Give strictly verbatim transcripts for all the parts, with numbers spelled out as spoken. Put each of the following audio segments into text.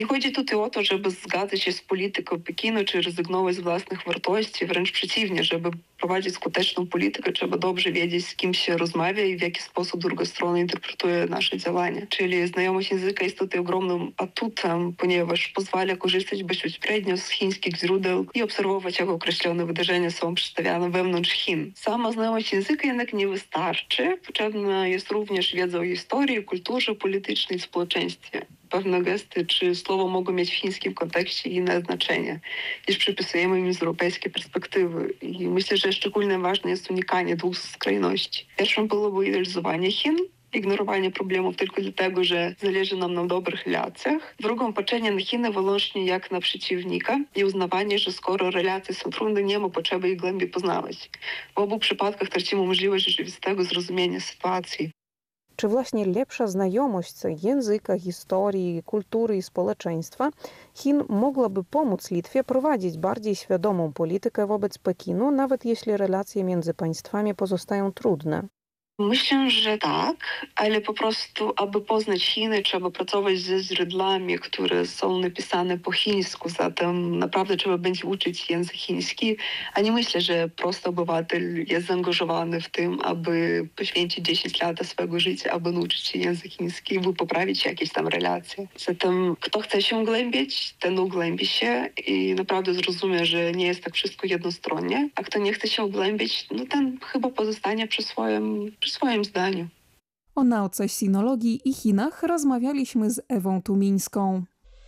Nie chodzi tutaj o to, żeby zgadzać się z polityką Pekinu czy rezygnować z własnych wartości, wręcz przeciwnie, żeby prowadzić skuteczną politykę, trzeba dobrze wiedzieć, z kim się rozmawia i w jaki sposób druga strona interpretuje nasze działania. Czyli znajomość języka jest tutaj ogromnym atutem, ponieważ pozwala korzystać bezpośrednio z chińskich źródeł i obserwować, jak określone wydarzenia są przedstawiane wewnątrz Chin. Sama znajomość języka jednak nie wystarczy. Potrzebna jest również wiedza o historii, kulturze politycznej i społeczeństwie. Pewne gesty czy słowa mogą mieć w chińskim kontekście inne znaczenie niż przypisujemy im z europejskiej perspektywy. I myślę, że szczególnie ważne jest unikanie dwóch skrajności. Pierwszym byłoby idealizowanie Chin, ignorowanie problemów tylko dlatego, że zależy nam na dobrych relacjach. Drugą patrzenie na Chiny wyłącznie jak na przeciwnika i uznawanie, że skoro relacje są trudne, nie ma potrzeby ich głębiej poznawać. W obu przypadkach tracimy możliwość rzeczywistego zrozumienia sytuacji. Czy właśnie lepsza znajomość języka, historii, kultury i społeczeństwa Chin mogłaby pomóc Litwie prowadzić bardziej świadomą politykę wobec Pekinu, nawet jeśli relacje między państwami pozostają trudne? Myślę, że tak, ale po prostu, aby poznać Chiny, trzeba pracować ze źródłami, które są napisane po chińsku, zatem naprawdę trzeba będzie uczyć język chiński, a nie myślę, że prosty obywatel jest zaangażowany w tym, aby poświęcić dziesięć lat swojego życia, aby nauczyć się język chiński, by poprawić jakieś tam relacje. Zatem kto chce się głębić, ten ugłębi się i naprawdę zrozumie, że nie jest tak wszystko jednostronnie, a kto nie chce się głębić, no ten chyba pozostanie przy swoim przy swoim zdaniu. O nauce sinologii i Chinach rozmawialiśmy z Ewą Tumińską.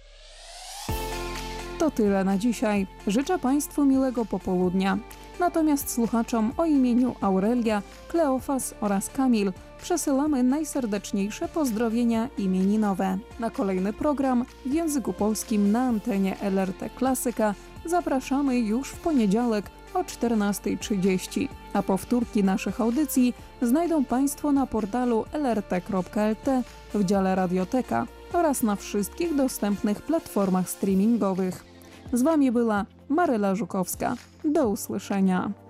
To tyle na dzisiaj. Życzę Państwu miłego popołudnia. Natomiast słuchaczom o imieniu Aurelia, Kleofas oraz Kamil przesyłamy najserdeczniejsze pozdrowienia imieninowe. Na kolejny program w języku polskim na antenie L R T Klasyka zapraszamy już w poniedziałek o czternasta trzydzieści, a powtórki naszych audycji znajdą Państwo na portalu l r t kropka l t w dziale Radioteka oraz na wszystkich dostępnych platformach streamingowych. Z Wami była Maryla Żukowska. Do usłyszenia.